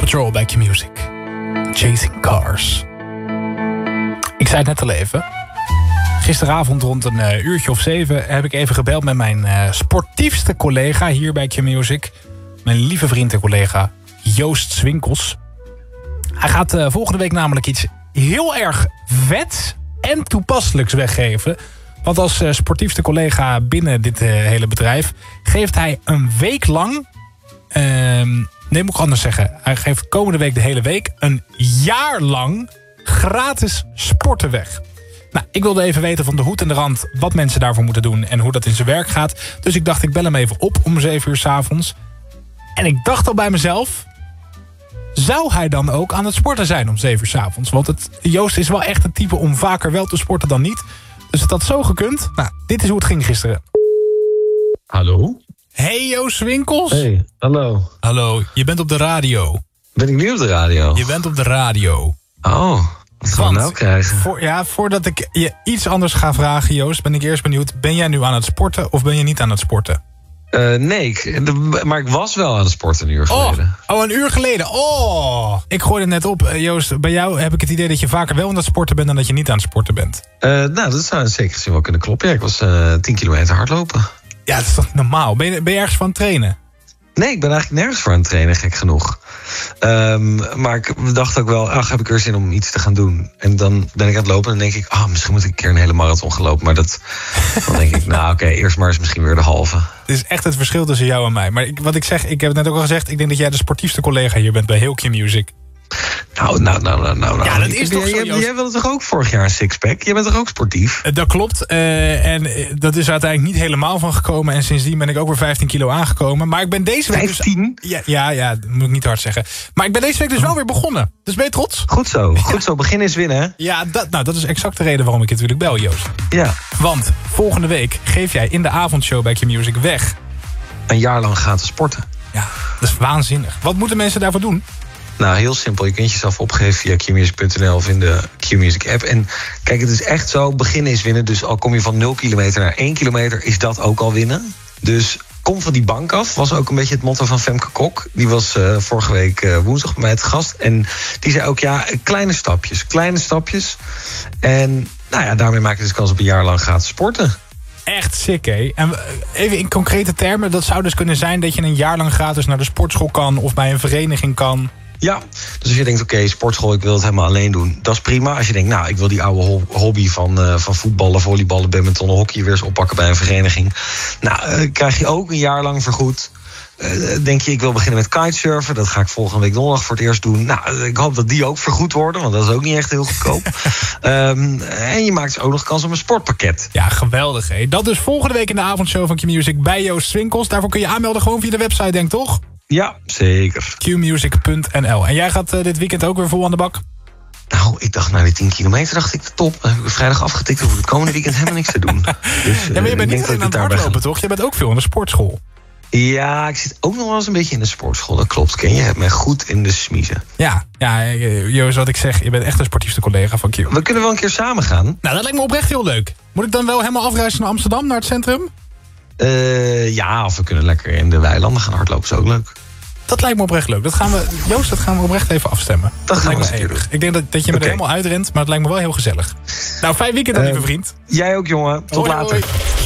Patrol bij Q-Music. Chasing Cars. Ik zei het net al even. Gisteravond rond een uurtje of 7 heb ik even gebeld met mijn sportiefste collega hier bij Q-Music. Mijn lieve vriend en collega Joost Swinkels. Hij gaat volgende week namelijk iets heel erg vets en toepasselijks weggeven. Want als sportiefste collega binnen dit hele bedrijf geeft hij een week lang... nee, moet ik anders zeggen. Hij geeft komende week de hele week een jaar lang gratis sporten weg. Nou, ik wilde even weten van de hoed en de rand wat mensen daarvoor moeten doen en hoe dat in zijn werk gaat. Dus ik dacht, ik bel hem even op om 7 uur 's avonds. En ik dacht al bij mezelf, zou hij dan ook aan het sporten zijn om 7 uur 's avonds? Want Joost is wel echt het type om vaker wel te sporten dan niet. Dus het had zo gekund. Nou, dit is hoe het ging gisteren. Hallo? Hey Joost Swinkels. Hey, hallo. Hallo, je bent op de radio. Ben ik nu op de radio? Je bent op de radio. Oh, wat gaan we nou krijgen? Voordat ik je iets anders ga vragen, Joost, ben ik eerst benieuwd. Ben jij nu aan het sporten of ben je niet aan het sporten? Nee, maar ik was wel aan het sporten een uur geleden. Oh, een uur geleden. Oh, ik gooide het net op. Joost, bij jou heb ik het idee dat je vaker wel aan het sporten bent dan dat je niet aan het sporten bent. Nou, dat zou in zekere zin wel kunnen kloppen. Ja, ik was 10 kilometer hardlopen. Ja, dat is toch normaal? Ben je ergens van het trainen? Nee, ik ben eigenlijk nergens voor aan het trainen, gek genoeg. Maar ik dacht ook wel, heb ik er zin om iets te gaan doen. En dan ben ik aan het lopen en dan denk ik, misschien moet ik een keer een hele marathon gaan lopen. Maar dan denk ik, oké, eerst maar eens misschien weer de halve. Het is echt het verschil tussen jou en mij. Maar wat ik zeg, ik heb het net ook al gezegd, ik denk dat jij de sportiefste collega hier bent bij heel Q-Music. Nou. Ja, dat is toch zo, Joost? Jij wilde toch ook vorig jaar een sixpack? Jij bent toch ook sportief? Dat klopt. En dat is uiteindelijk niet helemaal van gekomen. En sindsdien ben ik ook weer 15 kilo aangekomen. Maar ik ben deze week 15? Dus... Ja, dat moet ik niet hard zeggen. Maar ik ben deze week dus wel weer begonnen. Dus ben je trots? Goed zo. Beginnen is winnen, hè? Ja, dat is exact de reden waarom ik je natuurlijk bel, Joost. Ja. Want volgende week geef jij in de avondshow bij Q-Music weg een jaar lang gratis sporten. Ja, dat is waanzinnig. Wat moeten mensen daarvoor doen? Nou, heel simpel. Je kunt jezelf opgeven via qmusic.nl of in de Q-Music app. En kijk, het is echt zo, beginnen is winnen. Dus al kom je van 0 kilometer naar 1 kilometer, is dat ook al winnen. Dus kom van die bank af, was ook een beetje het motto van Femke Kok. Die was vorige week woensdag bij mij te gast. En die zei ook, kleine stapjes. En daarmee maak je dus kans op een jaar lang gratis sporten. Echt sick, hè? En even in concrete termen, dat zou dus kunnen zijn dat je een jaar lang gratis naar de sportschool kan of bij een vereniging kan. Ja, dus als je denkt, oké, sportschool, ik wil het helemaal alleen doen, dat is prima. Als je denkt, ik wil die oude hobby van voetballen, volleyballen, badminton, hockey weer eens oppakken bij een vereniging. Krijg je ook een jaar lang vergoed. Denk je, ik wil beginnen met kitesurfen. Dat ga ik volgende week donderdag voor het eerst doen. Ik hoop dat die ook vergoed worden, want dat is ook niet echt heel goedkoop. En je maakt dus ook nog kans op een sportpakket. Ja, geweldig, hè? Dat dus volgende week in de avondshow van Q-Music bij Joost Swinkels. Daarvoor kun je aanmelden gewoon via de website, denk toch? Ja, zeker. Qmusic.nl. En jij gaat dit weekend ook weer vol aan de bak? Nou, ik dacht na die 10 kilometer, dacht ik, top. Dan heb ik vrijdag afgetikt, hoef ik het komende weekend helemaal niks te doen. Dus, maar je bent niet alleen aan het hardlopen, toch? Je bent ook veel in de sportschool. Ja, ik zit ook nog wel eens een beetje in de sportschool. Dat klopt, Ken. Je hebt mij goed in de smiezen. Ja, Joost, wat ik zeg, je bent echt een sportiefste collega van Q. We kunnen wel een keer samen gaan. Nou, dat lijkt me oprecht heel leuk. Moet ik dan wel helemaal afreizen naar Amsterdam, naar het centrum? Of we kunnen lekker in de weilanden gaan hardlopen, is ook leuk. Dat lijkt me oprecht leuk. Dat gaan we oprecht even afstemmen. Dat gaan we eens een keer doen. Ik denk dat je me er helemaal uitrent, maar het lijkt me wel heel gezellig. Nou, fijn weekend dan, lieve vriend. Jij ook, jongen. Tot later. Hoi.